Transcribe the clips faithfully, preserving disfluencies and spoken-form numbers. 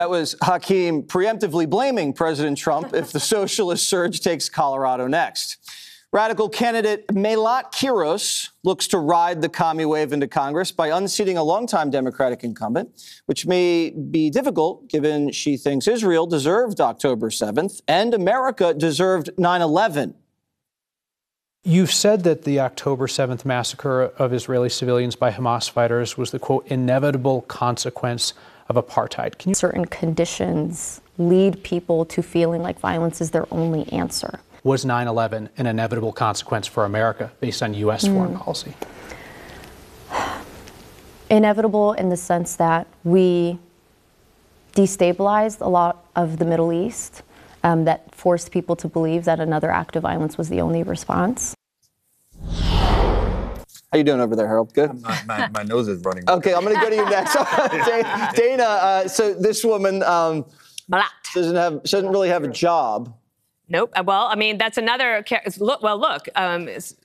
That was Hakeem preemptively blaming President Trump if the socialist surge takes Colorado next. Radical candidate Melat Quiros looks to ride the commie wave into Congress by unseating a longtime Democratic incumbent, which may be difficult given she thinks Israel deserved October seventh and America deserved nine eleven. You've said that the October seventh massacre of Israeli civilians by Hamas fighters was the, quote, inevitable consequence of apartheid. Can you... Certain conditions lead people to feeling like violence is their only answer. Was nine eleven an inevitable consequence for America based on U S mm. foreign policy? Inevitable in the sense that we destabilized a lot of the Middle East, um, that forced people to believe that another act of violence was the only response. How you doing over there, Harold? Good? My, my, my nose is running. Okay, I'm going to go to you next. Dana, uh, so this woman um, doesn't have, she doesn't really have a job. Nope. Well, I mean, that's another, look. well, look, um,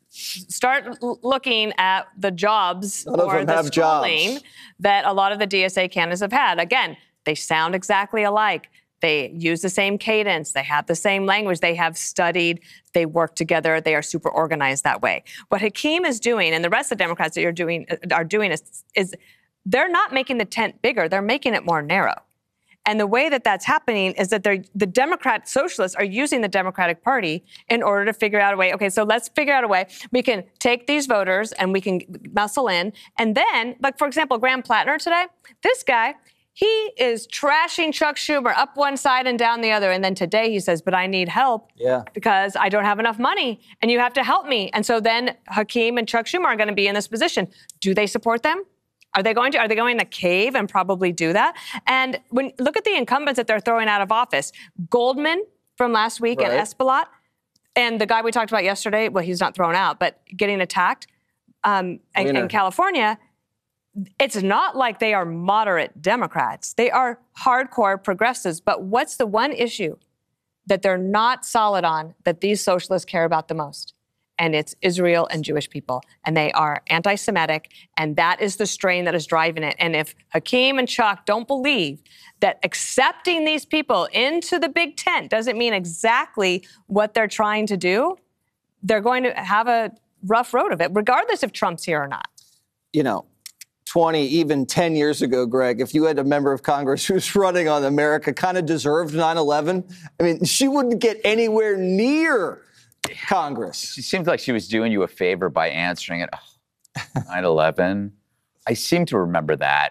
start looking at the jobs None or the schooling jobs. that a lot of the D S A candidates have had. Again, they sound exactly alike. They use the same cadence. They have the same language. They have studied. They work together. They are super organized that way. What Hakeem is doing, and the rest of the Democrats that you're doing are doing, is, is they're not making the tent bigger. They're making it more narrow. And the way that that's happening is that they're, the Democrat socialists are using the Democratic Party in order to figure out a way. Okay, so let's figure out a way. We can take these voters and we can muscle in. And then, like, for example, Graham Plattner today, this guy, he is trashing Chuck Schumer up one side and down the other. And then today he says, but I need help yeah. because I don't have enough money and you have to help me. And so then Hakeem and Chuck Schumer are going to be in this position. Do they support them? Are they going to, are they going to cave and probably do that? And when look at the incumbents that they're throwing out of office. Goldman from last week right. and Espelot, and the guy we talked about yesterday, well, he's not thrown out, but getting attacked um, in, in California. It's not like they are moderate Democrats. They are hardcore progressives. But what's the one issue that they're not solid on that these socialists care about the most? And it's Israel and Jewish people. And they are anti-Semitic. And that is the strain that is driving it. And if Hakeem and Chuck don't believe that accepting these people into the big tent doesn't mean exactly what they're trying to do, they're going to have a rough road of it, regardless if Trump's here or not. You know, twenty, even ten years ago, Greg, if you had a member of Congress who's running on America kind of deserved nine eleven, I mean, she wouldn't get anywhere near Congress. She seemed like she was doing you a favor by answering it. Oh, nine eleven. I seem to remember that.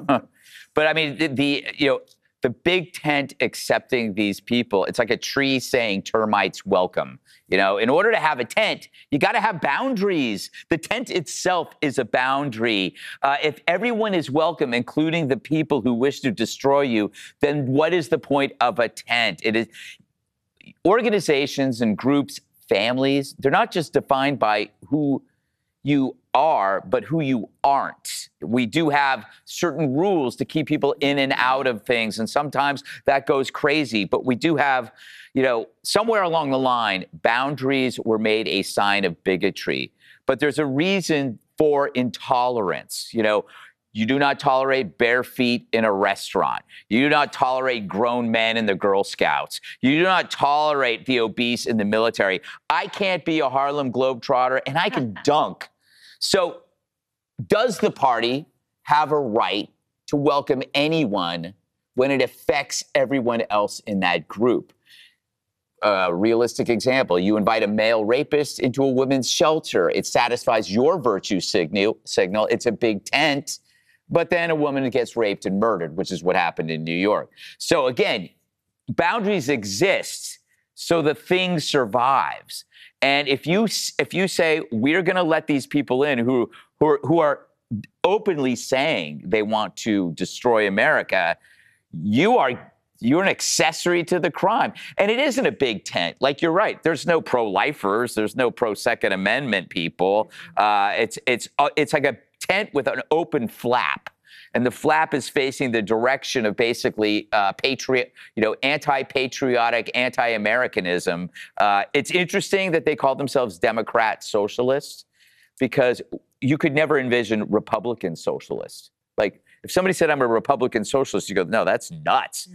But I mean, the, the you know, the big tent accepting these people, it's like a tree saying termites welcome. You know, in order to have a tent, you got to have boundaries. The tent itself is a boundary. Uh, if everyone is welcome, including the people who wish to destroy you, then what is the point of a tent? It is organizations and groups, families, they're not just defined by who you are, but who you aren't. We do have certain rules to keep people in and out of things, and sometimes that goes crazy. But we do have, you know, somewhere along the line, boundaries were made a sign of bigotry. But there's a reason for intolerance. You know, you do not tolerate bare feet in a restaurant. You do not tolerate grown men in the Girl Scouts. You do not tolerate the obese in the military. I can't be a Harlem Globetrotter, and I can dunk. So does the party have a right to welcome anyone when it affects everyone else in that group? A realistic example, you invite a male rapist into a women's shelter. It satisfies your virtue signal. signal. It's a big tent. But then a woman gets raped and murdered, which is what happened in New York. So again, boundaries exist so the thing survives. And if you if you say we're going to let these people in who who are, who are openly saying they want to destroy America, you are you're an accessory to the crime. And it isn't a big tent. Like, you're right. There's no pro-lifers. There's no pro-Second Amendment people. Uh, it's it's uh, it's like a tent with an open flap. And the flap is facing the direction of basically uh, patriot, you know, anti-patriotic, anti-Americanism. Uh, it's interesting that they call themselves Democrat socialists, because you could never envision Republican socialists. Like, If somebody said I'm a Republican socialist, you go, no, that's nuts.